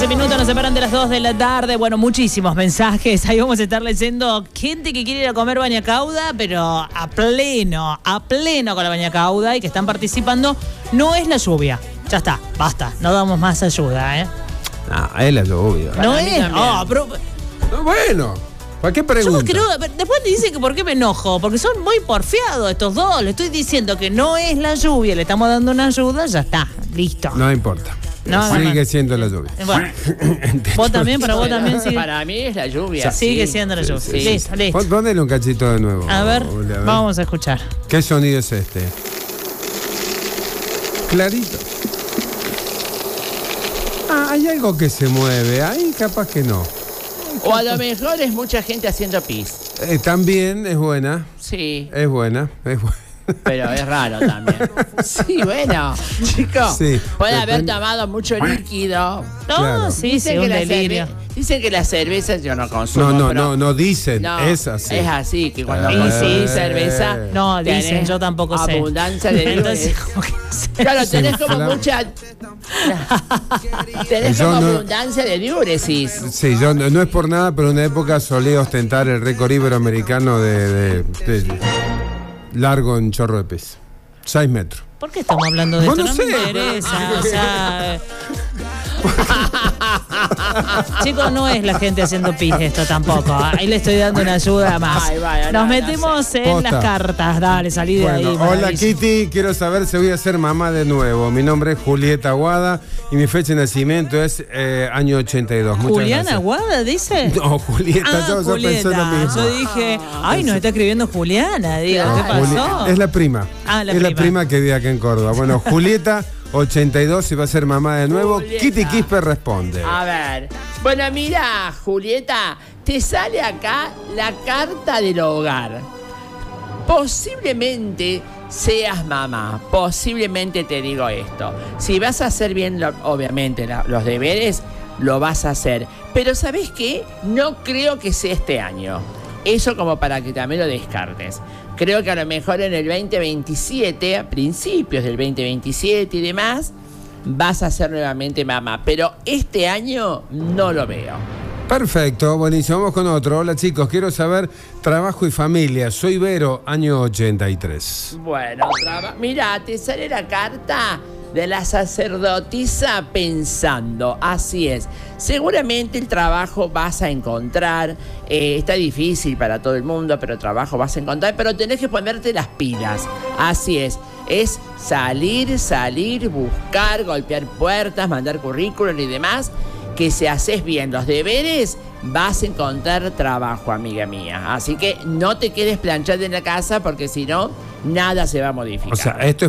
11 minutos nos separan de las 2 de la tarde. Bueno, muchísimos mensajes. Ahí vamos a estar leyendo gente que quiere ir a comer baña cauda, pero a pleno con la baña cauda y que están participando. No es la lluvia. Ya está, basta. No damos más ayuda, ¿eh? No, es la lluvia. No es. Pero... No, bueno. ¿Para qué pregunta? Después te dicen que por qué me enojo, porque son muy porfiados estos dos. Le estoy diciendo que no es la lluvia, le estamos dando una ayuda, ya está, listo. No importa. Sigue siendo la lluvia. Bueno. ¿Vos también? ¿Para vos también sigue? Para mí es la lluvia. Sigue siendo la lluvia. Sí. Listo. Ponele un cachito de nuevo. A ver, vamos a escuchar. ¿Qué sonido es este? Clarito. Hay algo que se mueve. Ahí capaz que no. O a lo mejor es mucha gente haciendo pis. También es buena. Sí. Es buena. Pero es raro también. Sí, bueno, chicos. Sí, puede haber tomado mucho líquido. No, claro. sí, un delirio. Dicen que la cerveza yo no consumo. No dicen. No, es así. Es así, que cuando consumís cerveza. No, dicen, yo tampoco sé. Abundancia de Entonces, claro, tenés como mucha. Tenés como abundancia de diuresis. Sí, yo no es por nada, pero en una época solía ostentar el récord iberoamericano de largo en chorro de pez. 6 metros. ¿Por qué estamos hablando de esto? No sé. Me interesa, o sea... Chicos, no es la gente haciendo pis esto tampoco. Ahí le estoy dando una ayuda más. Nos metemos en las cartas. Dale, salí de ahí. Hola Kitty, quiero saber si voy a ser mamá de nuevo. Mi nombre es Julieta Aguada y mi fecha de nacimiento es año 82. ¿Juliana Aguada dice? No, Julieta, yo pensé lo mismo. Yo dije, nos está escribiendo Juliana. Digo, ¿qué pasó? Es la prima. La prima que vive acá en Córdoba. Bueno, Julieta 82 y va a ser mamá de nuevo. Julieta. Kitty Quispe responde. A ver. Bueno, mira, Julieta, te sale acá la carta del hogar. Posiblemente seas mamá. Posiblemente te digo esto. Si vas a hacer bien, obviamente, los deberes, lo vas a hacer. Pero ¿sabés qué? No creo que sea este año. Eso como para que también lo descartes. Creo que a lo mejor en el 2027, a principios del 2027 y demás, vas a ser nuevamente mamá. Pero este año no lo veo. Perfecto, buenísimo. Vamos con otro. Hola chicos, quiero saber trabajo y familia. Soy Vero, año 83. Bueno, mira, te sale la carta de la sacerdotisa pensando. Así es. Seguramente el trabajo vas a encontrar. Está difícil para todo el mundo, pero trabajo vas a encontrar. Pero tenés que ponerte las pilas. Así es. Es salir, buscar, golpear puertas, mandar currículum y demás. Que si haces bien los deberes, vas a encontrar trabajo, amiga mía. Así que no te quedes planchada en la casa porque si no, nada se va a modificar. O sea, esto es